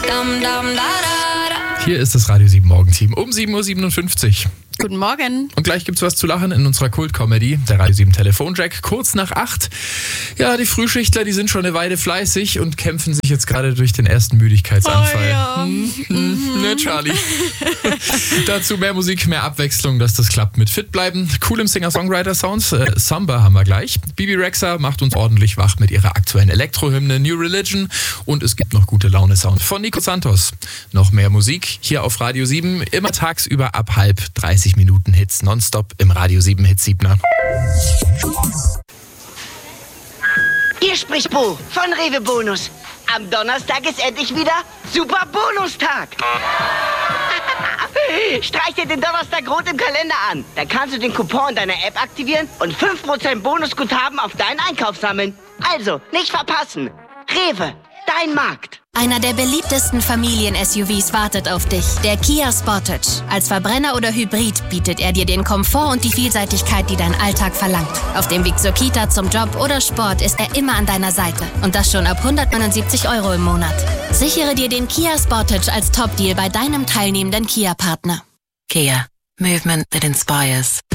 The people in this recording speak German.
Hier ist das Radio 7 Morgenteam um 7.57 Uhr. Guten Morgen. Und gleich gibt's was zu lachen in unserer Kult-Comedy, der Radio 7 Telefonjack, kurz nach 8. Ja, die Frühschichtler, die sind schon eine Weile fleißig und kämpfen sich jetzt gerade durch den ersten Müdigkeitsanfall. Oh, ja. Ne, Charlie? Dazu mehr Musik, mehr Abwechslung, dass das klappt mit Fit bleiben. Coolem Singer-Songwriter-Sounds. Samba haben wir gleich. Bibi Rexha macht uns ordentlich wach mit ihrer aktuellen Elektrohymne New Religion. Und es gibt noch gute Laune-Sound von Nico Santos. Noch mehr Musik hier auf Radio 7, immer tagsüber ab 30 Minuten Hits nonstop im Radio 7 Hit 7er. Hier spricht Bo von Rewe Bonus. Am Donnerstag ist endlich wieder Super Bonustag. Streich dir den Donnerstag rot im Kalender an. Dann kannst du den Coupon in deiner App aktivieren und 5% Bonusguthaben auf deinen Einkauf sammeln. Also, nicht verpassen. Rewe, dein Markt. Einer der beliebtesten Familien-SUVs wartet auf dich, der Kia Sportage. Als Verbrenner oder Hybrid bietet er dir den Komfort und die Vielseitigkeit, die dein Alltag verlangt. Auf dem Weg zur Kita, zum Job oder Sport ist er immer an deiner Seite. Und das schon ab 179 € im Monat. Sichere dir den Kia Sportage als Top-Deal bei deinem teilnehmenden Kia-Partner. Kia. Movement that inspires.